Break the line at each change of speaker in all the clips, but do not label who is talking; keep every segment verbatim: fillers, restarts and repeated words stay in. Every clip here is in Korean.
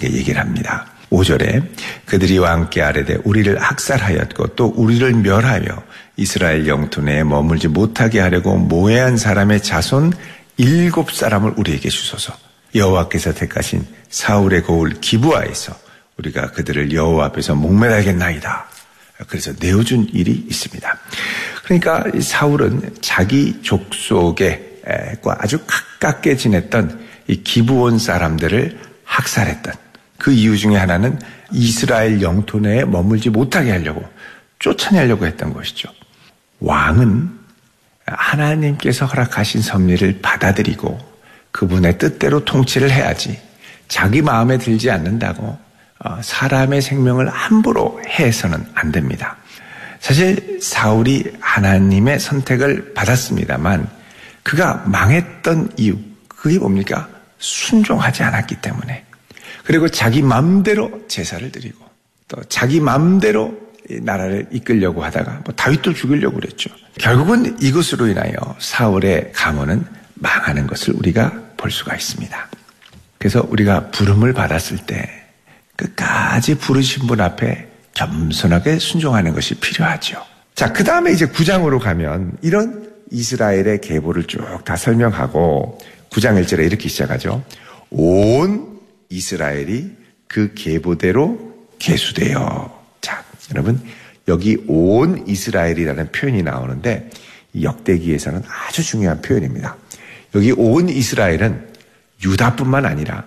이렇게 얘기를 합니다. 오 절에 그들이 왕 함께 아뢰되 우리를 학살하였고 또 우리를 멸하여 이스라엘 영토 내에 머물지 못하게 하려고 모해한 사람의 자손 일곱 사람을 우리에게 주소서. 여호와께서 택하신 사울의 고을 기브아에서 우리가 그들을 여호와 앞에서 목매달겠나이다. 그래서 내어준 일이 있습니다. 그러니까 사울은 자기 족속과 아주 가깝게 지냈던 이 기브온 사람들을 학살했던 그 이유 중에 하나는 이스라엘 영토 내에 머물지 못하게 하려고 쫓아내려고 했던 것이죠. 왕은 하나님께서 허락하신 섭리를 받아들이고 그분의 뜻대로 통치를 해야지 자기 마음에 들지 않는다고 사람의 생명을 함부로 해서는 안 됩니다. 사실 사울이 하나님의 선택을 받았습니다만 그가 망했던 이유, 그게 뭡니까? 순종하지 않았기 때문에. 그리고 자기 맘대로 제사를 드리고 또 자기 맘대로 나라를 이끌려고 하다가 뭐 다윗도 죽이려고 그랬죠. 결국은 이것으로 인하여 사울의 가문은 망하는 것을 우리가 볼 수가 있습니다. 그래서 우리가 부름을 받았을 때 끝까지 부르신 분 앞에 겸손하게 순종하는 것이 필요하죠. 자, 그 다음에 이제 구 장으로 가면 이런 이스라엘의 계보를 쭉 다 설명하고 구 장 일 절에 이렇게 시작하죠. 온 이스라엘이 그 계보대로 계수되어. 자, 여러분 여기 온 이스라엘이라는 표현이 나오는데 역대기에서는 아주 중요한 표현입니다. 여기 온 이스라엘은 유다뿐만 아니라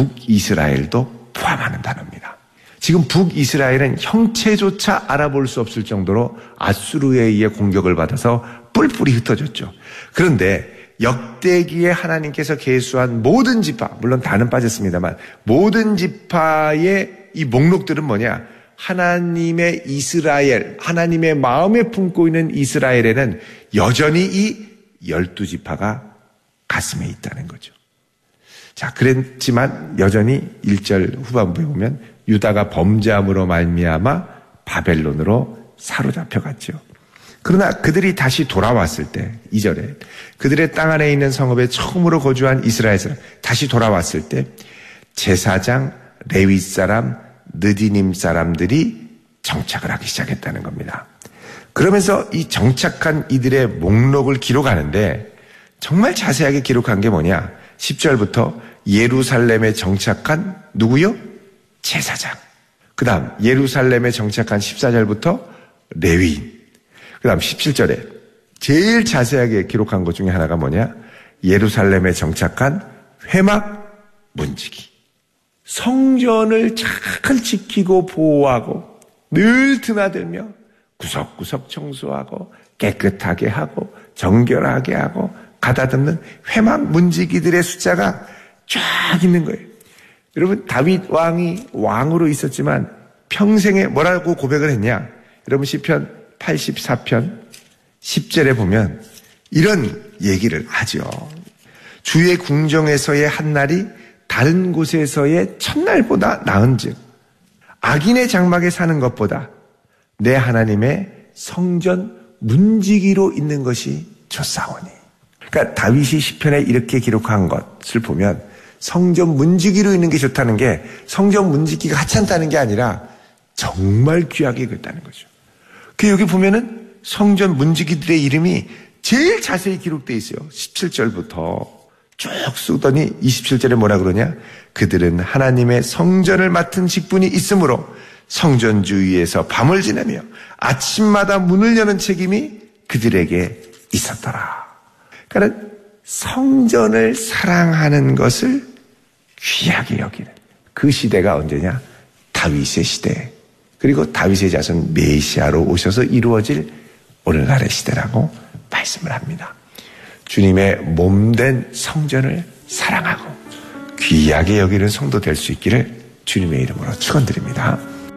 북이스라엘도 포함하는 단어입니다. 지금 북이스라엘은 형체조차 알아볼 수 없을 정도로 아수르에 의해 공격을 받아서 뿔뿔이 흩어졌죠. 그런데 역대기에 하나님께서 계수한 모든 지파, 물론 다는 빠졌습니다만 모든 지파의 이 목록들은 뭐냐? 하나님의 이스라엘, 하나님의 마음에 품고 있는 이스라엘에는 여전히 이 열두 지파가 가슴에 있다는 거죠. 자, 그랬지만 여전히 일 절 후반부에 보면 유다가 범죄함으로 말미암아 바벨론으로 사로잡혀갔죠. 그러나 그들이 다시 돌아왔을 때 이 절에 그들의 땅 안에 있는 성읍에 처음으로 거주한 이스라엘 사람 다시 돌아왔을 때 제사장, 레위 사람, 느디님 사람들이 정착을 하기 시작했다는 겁니다. 그러면서 이 정착한 이들의 목록을 기록하는데 정말 자세하게 기록한 게 뭐냐? 십 절부터 예루살렘에 정착한 누구요? 제사장. 그 다음 예루살렘에 정착한 십사 절부터 레위인. 그 다음 십칠 절에 제일 자세하게 기록한 것 중에 하나가 뭐냐? 예루살렘에 정착한 회막 문지기. 성전을 잘 지키고 보호하고 늘 드나들며 구석구석 청소하고 깨끗하게 하고 정결하게 하고 가다듬는 회막 문지기들의 숫자가 쫙 있는 거예요. 여러분 다윗 왕이 왕으로 있었지만 평생에 뭐라고 고백을 했냐? 여러분 시편 팔십사 편 십 절에 보면 이런 얘기를 하죠. 주의 궁정에서의 한 날이 다른 곳에서의 첫날보다 나은즉 악인의 장막에 사는 것보다 내 하나님의 성전 문지기로 있는 것이 좋사오니. 그러니까 다윗이 시편에 이렇게 기록한 것을 보면 성전 문지기로 있는 게 좋다는 게 성전 문지기가 하찮다는 게 아니라 정말 귀하게 그랬다는 거죠. 그 여기 보면은 성전 문지기들의 이름이 제일 자세히 기록되어 있어요. 십칠 절부터 쭉 쓰더니 이십칠 절에 뭐라 그러냐? 그들은 하나님의 성전을 맡은 직분이 있으므로 성전 주위에서 밤을 지내며 아침마다 문을 여는 책임이 그들에게 있었더라. 그러니까 성전을 사랑하는 것을 귀하게 여기는 그 시대가 언제냐? 다윗의 시대. 그리고 다윗의 자손 메시아로 오셔서 이루어질 오늘날의 시대라고 말씀을 합니다. 주님의 몸된 성전을 사랑하고 귀하게 여기는 성도 될 수 있기를 주님의 이름으로 축원드립니다.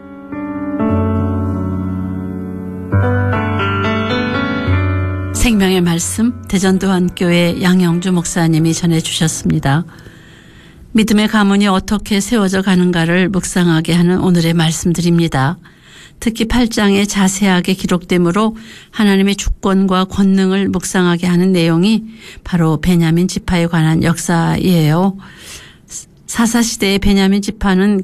생명의 말씀 대전도안교회 양영주 목사님이 전해주셨습니다. 믿음의 가문이 어떻게 세워져 가는가를 묵상하게 하는 오늘의 말씀드립니다. 특히 팔 장에 자세하게 기록되므로 하나님의 주권과 권능을 묵상하게 하는 내용이 바로 베냐민 지파에 관한 역사이에요. 사사시대의 베냐민 지파는